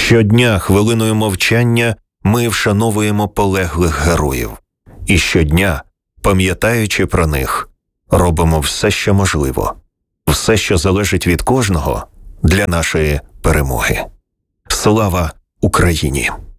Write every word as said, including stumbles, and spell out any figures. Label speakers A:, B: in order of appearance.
A: Щодня хвилиною мовчання ми вшановуємо полеглих героїв. І щодня, пам'ятаючи про них, робимо все, що можливо, все, що залежить від кожного, для нашої перемоги. Слава Україні!